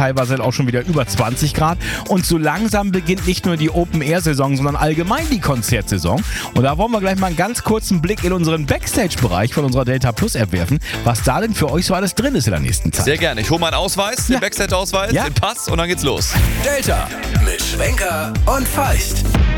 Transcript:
teilweise auch schon wieder über 20 Grad. Und so langsam beginnt nicht nur die Open-Air-Saison, sondern allgemein die Konzertsaison. Und da wollen wir gleich mal einen ganz kurzen Blick in unseren Backstage-Bereich von unserer Delta Plus App werfen, was da denn für euch so alles drin ist in der nächsten Zeit. Sehr gerne. Ich hole meinen Ausweis, den Backstage-Ausweis, den Pass und dann geht's los. Delta mit Schwenker und Feist.